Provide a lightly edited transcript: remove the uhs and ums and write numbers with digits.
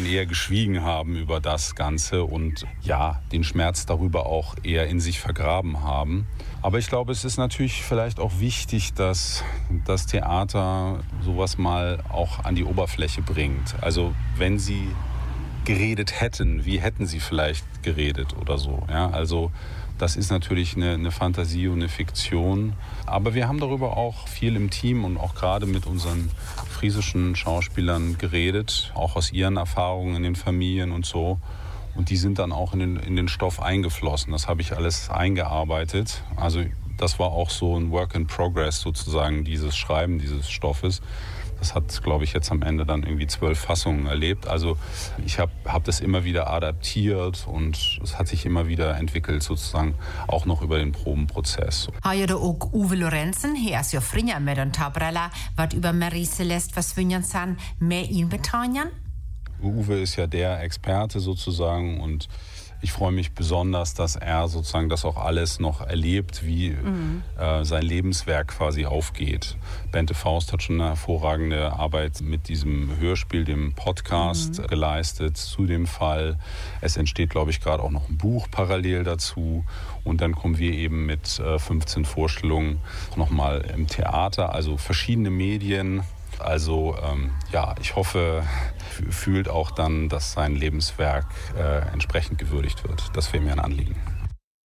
Zeiten eher geschwiegen haben über das Ganze und ja, den Schmerz darüber auch eher in sich vergraben haben. Aber ich glaube, es ist natürlich vielleicht auch wichtig, dass das Theater sowas mal auch an die Oberfläche bringt. Also wenn Sie geredet hätten, wie hätten Sie vielleicht geredet oder so. Ja, also das ist natürlich eine Fantasie und eine Fiktion. Aber wir haben darüber auch viel im Team und auch gerade mit unseren friesischen Schauspielern geredet, auch aus ihren Erfahrungen in den Familien und so. Und die sind dann auch in den Stoff eingeflossen. Das habe ich alles eingearbeitet. Also das war auch so ein Work in Progress sozusagen, dieses Schreiben dieses Stoffes. Das hat, glaube ich, jetzt am Ende dann irgendwie 12 Fassungen erlebt. Also ich hab das immer wieder adaptiert und es hat sich immer wieder entwickelt, sozusagen auch noch über den Probenprozess. Har auch Uwe Lorenzen, hier ist ja frinja med en tabrella, wat über Marie Celeste was san mehr ihn betanjan? Uwe ist ja der Experte sozusagen und ich freue mich besonders, dass er sozusagen das auch alles noch erlebt, wie sein Lebenswerk quasi aufgeht. Bente Faust hat schon eine hervorragende Arbeit mit diesem Hörspiel, dem Podcast geleistet zu dem Fall. Es entsteht, glaube ich, gerade auch noch ein Buch parallel dazu. Und dann kommen wir eben mit 15 Vorstellungen nochmal im Theater, also verschiedene Medien. Also ja, ich hoffe, fühlt auch dann, dass sein Lebenswerk entsprechend gewürdigt wird. Das wäre mir ein Anliegen.